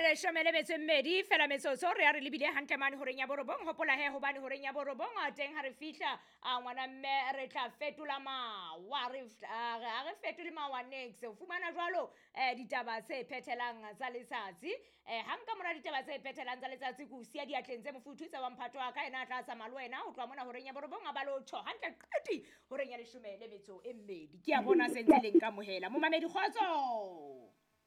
le shomele betse mmedi fela metsotso re a re lebile hantle mane horeng ya borobong hopola he hobane horeng ya borobong a teng ha re fihla ngwana mme re tla fetola mawa re fetole mawa next o fumana jwalo ditaba tse phethelang tsa letsatsi hanka mora ditaba tse phethelang tsa letsatsi ku sia diatleng tse mofuthu tsa wamphato wa ka ena tla tsamaya le wena ho tloha mona horeng ya borobong a balo tho hantle qeti horeng ya leshomele metso e mmedi ke a bona sentse leng ka mohela mo mamedi khotso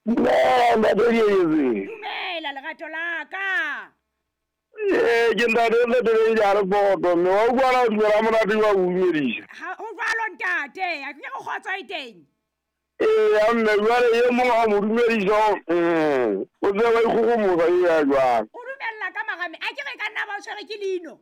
dumela lerato la ka ke ntate le ya re boto me wa bua la monate wa unyedisa ho jwalo ntate a ke go khotsa iteng ya mme jwale ye mo ga mo dumedisa o tse wa ikhugomosa ya jwang o dumella ka magame a ke re ka nna ba o tshwere ke lino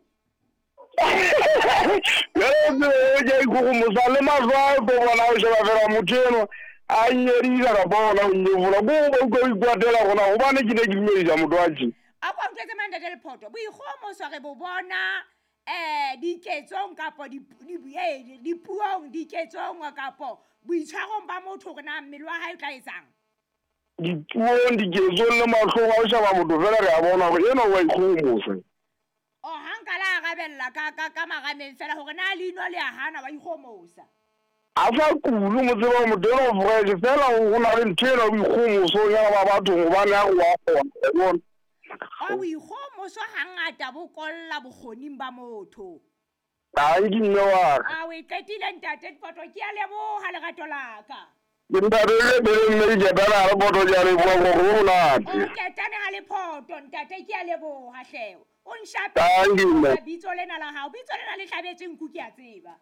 ke ikhugomosa le mazwa go bona o sheba fela motho eno a nyedisa ka bona o nyevula go ikwatela gona gobane ke ne ke dumedisa motho wa tje a go ntse mandate le photo boikgomoso re bo bona diketsong kapo dipuong diketsong kapo boitshwarong ba motho re na mmele wa hae tla etsang dipuong diketsong le mahlong a o shaba motho fela re a bona gore eno wa ikgomosa o hankala a gabella ka magameng fela gore na leno le a hana wa ikgomosa a fa kulu mo tseba mo delo fresh fela o na le ntshela o ikgomoso ya ba batho gobane a go wa bona o ikgomoso hangata bo kolla bokgoning ba motho a ke nne wa a o qetile ntate diphoto ke a leboha lerato la ka ntate le mme ke tana re boto ja re bua go rona o ketane ha le photo ntate ke a leboha hle o nshape bitso lena la hao bitso lena le hlabetseng ku ke a tseba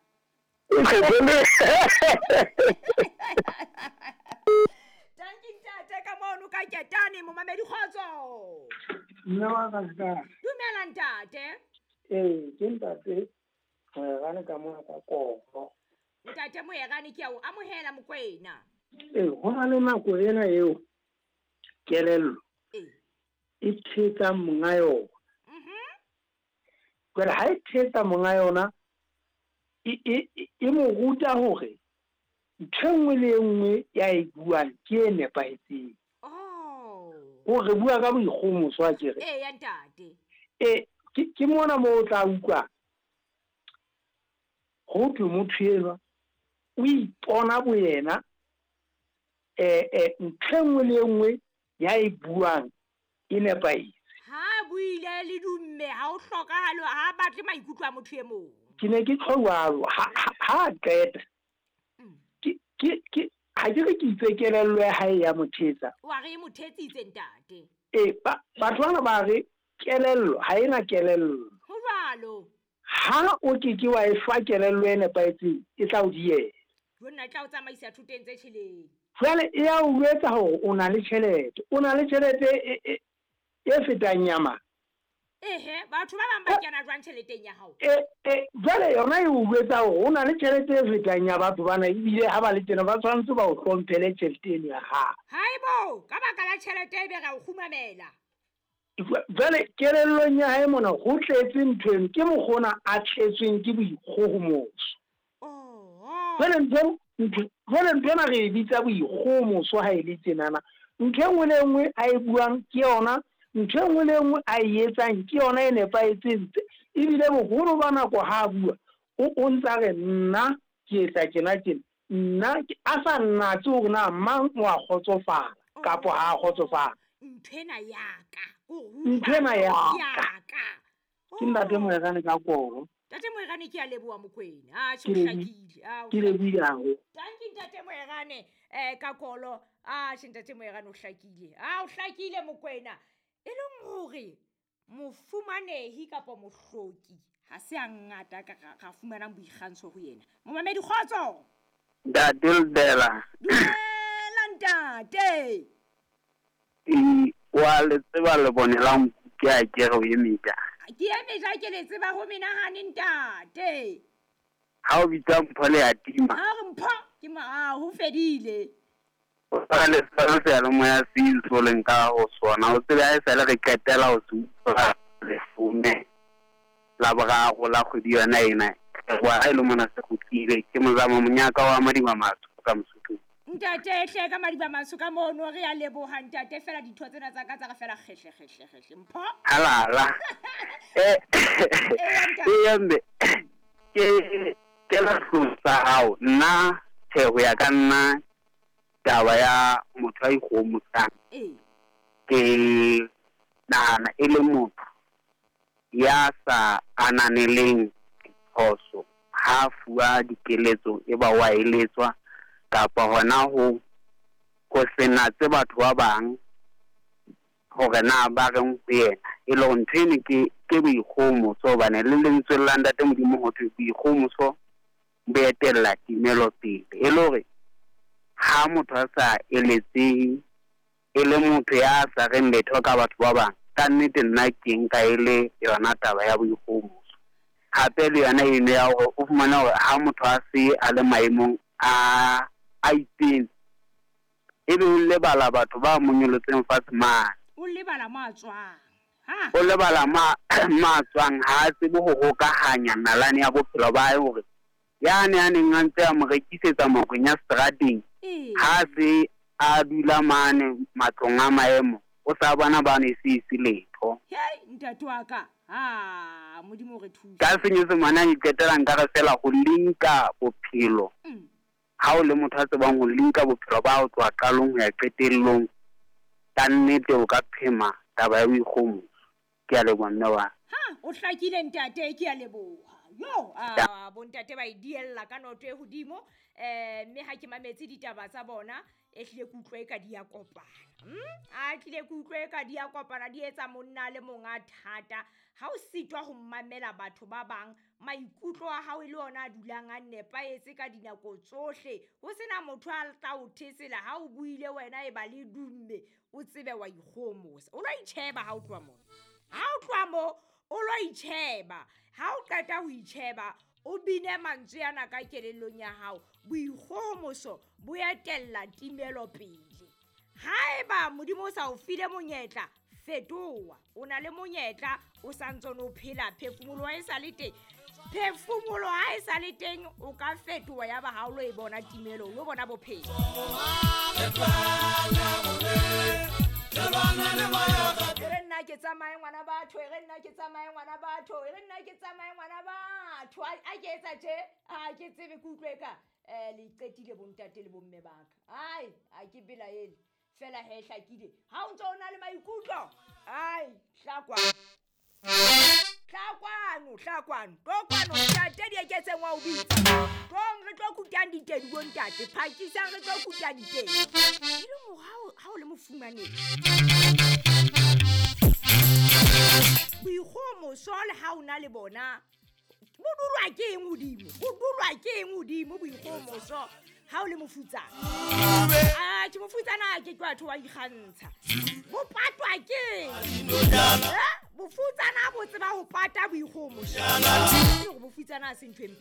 Tanki ntate ka mono ka ketane mo mamedi khotso nna wa ka ska dumela ntate ke ntate gane ka mona ka kogo ntate mo yegane ke a o amohela mokwena go na le nako ena eo kelello e thetsa monga yona gore ha e thetsa monga yona e mo ruta hore ntho nngwe le nngwe ya e buang ke e nepahetseng hore bua ka boikgomoso a kere ya ntate ke mona mo o tla utlwa go ke motho ena o ipona bo yena ntho nngwe le nngwe ya e buang e nepahetse ha buile le dumme ha o hlokahalo ha batle maikutlo a motho e mong ke ne ke tlhoalo ha qeta ha ke re ke itsekelelwe ha ya mothetsa wa re mothetsitse ntate batho bana ba re kelello ha ena kelello ho jwalo ha o ke wa e fa kelello e nepahetseng e tla o diela bona tla o tsamaisa thuteng tse tshileng jwale e ya o etsa hore o na le tjhelete e fetang nyama batho ba bang ba kena jwang tjheleteng ya hao jwale yona e o etsa hore o na le tjhelete e fetang ya batho bana ebile ha ba le tjena ba tshwanetse ba o hlomphele tjheleteng ya hao haibo ka baka la tjhelete e be ra o khumamela jwale kelellong ya hae mona go tletse nthweng ke mokgona a tletsweng ke boikgogomoso jwale nthwena re e bitsa boikgomoso ha e le tsenana ntho e nngwe le nngwe a e buang ke yona ntho e nngwe le nngwe a e etsang ke yona e nepahetseng ebile bogolo ba nako ha a bua o ntsa re nna ke etsa tjena nna a sa nnatse hore na mang o a kgotsofala kapo ha a kgotsofala nthwena yaka ke ntate moegane ka koro tate moegane ke a leboa mokwena ke hlakile ke lebile haholo tanki ntate moegane ka kolo ntate moegane o hlakile mokwena e leng hore mofumanehi kapa mohloki ha se a ngata ka fumanang boikgantsho ho yena momamedi khotso Dadildela dumela ntate wa le tseba le bonelang ke a ke go emisa ke emeja ke le tseba ho menahane ntate ha o bitsa mpho le ya tima mpho ke ho fedile o le se le moya siso le nka go sona o tseba e sele re ketela o tsupa le fune la borago la kgwedi yona ena wa ile mona se go tlile ke mozama monyaka wa madingwa matso ka mosuthu ntate hle ka madiba maso ka mono re ya leboha ntate fela ditho tsena tsa ka tsa ga fela kgehle mpho halala yembe ke la tlosa hao nna ho ya ka nna taba ya motho a ikgomotsang ke nahana e le motho ya sa ananeleng phoso ha fuwa dikeletso e ba wa eletswa kapa hona ho sena tse batho ba bang hore na ba reng ho yena e lo nthene ke boikgomoso bana le lentswe la ntate Modimo ho thwe boikgomoso bo etella timelo pele e le hore ha motho a sa eletsehe e le motho ya sa reng letho ka batho ba bang ka nnete nna ke nka ele yona taba ya boikgomoso hape le yona ene ya hore o fumana hore ha motho a se a le maemong a itseng ebe o lebala batho ba monyolotseng fatshe mane o lebala matswang o lebala matswang ha se bo ho hokahanya nalane ya bophelo ba hae hore yane a neng a ntse a mo rekisetsa makgong ya strateng ha se a dula mane matlong a maemo o sa bona ba ne se letho ntate wa ka Modimo re thusa ka Senyesemane a iketela nkare fela go linka bophelo ha o le motho a tsebang go linka bophelo ba hao tloha qalong ho ya qetellong ka nnete o ka phema taba ya boikgomoso ke a leboha mme wa o hlakile ntate ke a leboha bontate ba idiella ka noto e hodimo mme ha ke mametse ditaba tsa bona e hlile ke utlwe ka dia kopana a tlile ke utlwe ka dia kopana di etsa monna le monga thata ha o sitwa ho mamela batho ba bang maikutlo a hao le ona a dulang a nepaetse ka dinako tsohle ho sena motho a tla o thesela ha o buile wena e ba le dumme o tsebe wa ikgomosa o lo itsheba ha o tloa mo o lo itsheba ha o qeta ho itsheba o bine mantswe yana ka kelellong ya hao boikgomoso bo etella timelo pele haeba Modimo o sa o file monyetla fetoha o na le monyetla o santsone o phela phefumulo ha e sa le teng o ka fetoha ya ba ha o lo e bona timelo o lo bona bophelo re nna ke tsamaye ngwana batho a ke etsa tje a ke tsebe ke utlwe ka le qetile bontate le bomme baka a ke bela ele fela he hlakile ha o ntse o na le maikutlo hlakwano tokwano ntate di eketseng wa o bitsa tong re tlo kutang ditedi bontate phakisang re tlo kutang ditedi e le mo ha o le mofumaneng boikgomoso le ha o na le bona bo dulwa ke eng hodimo boikgomoso ha o le mofutsana ke mofutsana ke batho wa ikgantsha bo patwa ke bofutsana bo tseba ho pata boikgomoso bofutsana a se ntho